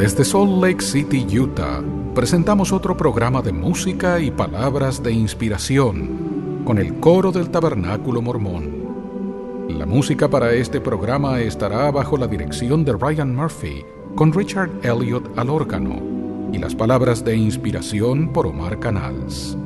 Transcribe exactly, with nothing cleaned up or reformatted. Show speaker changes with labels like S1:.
S1: Desde Salt Lake City, Utah, presentamos otro programa de música y palabras de inspiración con el coro del Tabernáculo Mormón. La música para este programa estará bajo la dirección de Ryan Murphy, con Richard Elliott al órgano, y las palabras de inspiración por Omar Canals.